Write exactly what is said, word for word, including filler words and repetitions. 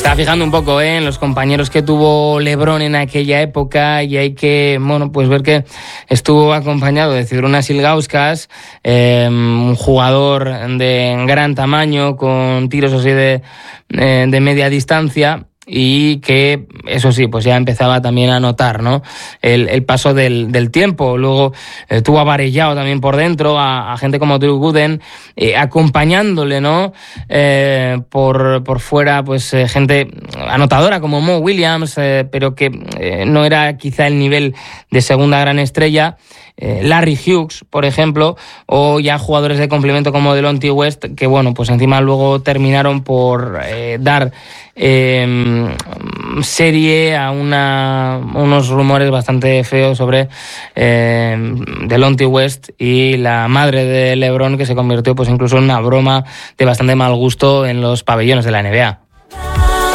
Estaba fijando un poco ¿eh? en los compañeros que tuvo LeBron en aquella época y hay que, bueno, pues ver que estuvo acompañado de Zydrunas Ilgauskas, eh, un jugador de gran tamaño con tiros así de, eh, de media distancia. Y que, eso sí, pues ya empezaba también a notar, ¿no? El, el paso del, del tiempo. Luego eh, tuvo a Varejao también por dentro, a, a gente como Drew Gooden, eh, acompañándole, ¿no? Eh, por, por fuera, pues eh, gente anotadora como Mo Williams, eh, pero que eh, no era quizá el nivel de segunda gran estrella. Eh, Larry Hughes, por ejemplo, o ya jugadores de complemento como Delonte West, que bueno, pues encima luego terminaron por eh, dar eh, serie a una, unos rumores bastante feos sobre eh, Delonte West y la madre de LeBron, que se convirtió pues incluso en una broma de bastante mal gusto en los pabellones de la N B A.